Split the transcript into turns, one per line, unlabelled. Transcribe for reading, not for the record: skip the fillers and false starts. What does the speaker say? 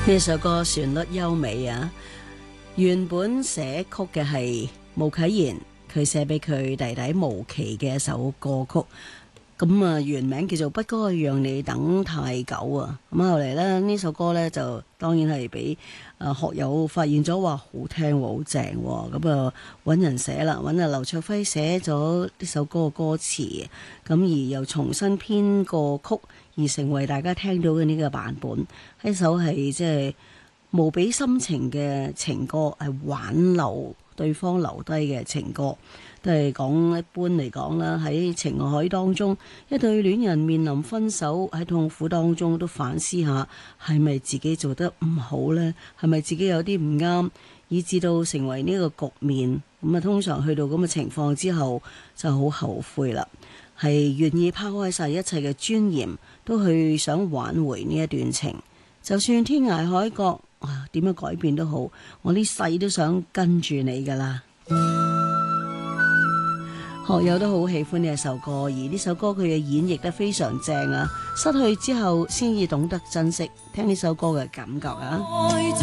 呢首歌旋律優美啊，原本寫曲嘅係巫啟賢，佢寫俾佢弟弟巫奇嘅一首歌曲。咁啊，原名叫做《不該讓你等太久》啊。咁後嚟咧，呢首歌咧就當然係俾學友發現咗，話好聽喎，好正喎。咁啊揾人寫啦，揾阿劉卓輝寫咗呢首歌嘅歌詞，咁而又重新編個曲，而成為大家聽到嘅呢個版本。一首係即係無比深情嘅情歌，係挽留對方留低嘅情歌。都係講一般嚟講啦，喺情海當中，一對戀人面臨分手，喺痛苦當中都反思下，係咪自己做得唔好呢？係咪自己有啲唔啱，以至到成為呢個局面？咁啊，通常去到咁嘅情況之後，就好後悔啦，係願意拋開晒一切嘅尊嚴，都去想挽回呢一段情。就算天涯海角，點樣改變都好，我呢世都想跟住你噶啦。學友都好喜歡呢一首歌，而呢首歌佢嘅演繹得非常正啊！失去之後先至懂得珍惜，聽呢首歌嘅感覺啊！